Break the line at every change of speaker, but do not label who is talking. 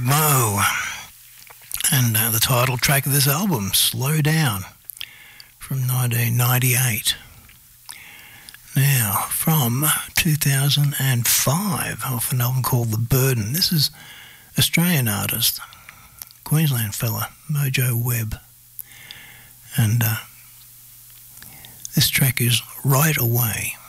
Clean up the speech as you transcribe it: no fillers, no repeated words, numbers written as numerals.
Mo. And the title track of this album, Slow Down, from 1998. Now, from 2005, off an album called The Burden. This is Australian artist, Queensland fella, Mojo Webb. And this track is Right Away.